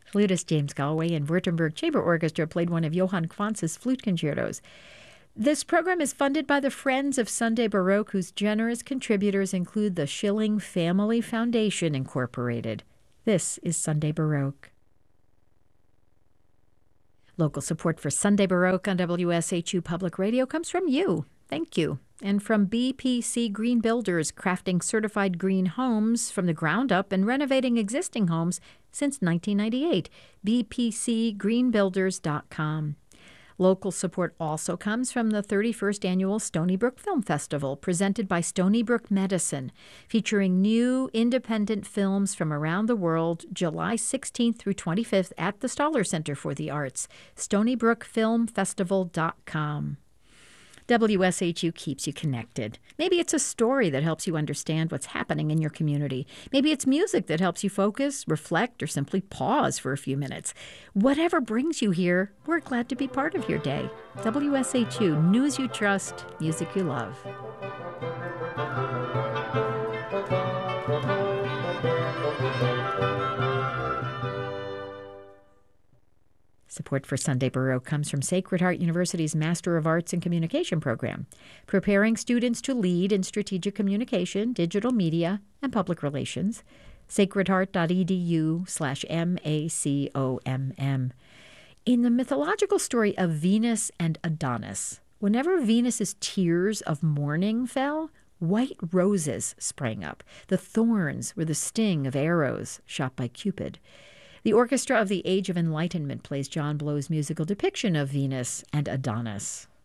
Flutist James Galway and Württemberg Chamber Orchestra played one of Johann Quantz's flute concertos. This program is funded by the Friends of Sunday Baroque, whose generous contributors include the Schilling Family Foundation, Incorporated. This is Sunday Baroque. Local support for Sunday Baroque on WSHU Public Radio comes from you. Thank you. And from BPC Green Builders, crafting certified green homes from the ground up and renovating existing homes since 1998. bpcgreenbuilders.com. Local support also comes from the 31st Annual Stony Brook Film Festival, presented by Stony Brook Medicine, featuring new independent films from around the world, July 16th through 25th at the Stoller Center for the Arts, StonyBrookFilmFestival.com. WSHU keeps you connected. Maybe it's a story that helps you understand what's happening in your community. Maybe it's music that helps you focus, reflect, or simply pause for a few minutes. Whatever brings you here, we're glad to be part of your day. WSHU, news you trust, music you love. Support for Sunday Baroque comes from Sacred Heart University's Master of Arts in Communication program, preparing students to lead in strategic communication, digital media, and public relations. sacredheart.edu/MACOMM. In the mythological story of Venus and Adonis, whenever Venus's tears of mourning fell, white roses sprang up. The thorns were the sting of arrows shot by Cupid. The Orchestra of the Age of Enlightenment plays John Blow's musical depiction of Venus and Adonis.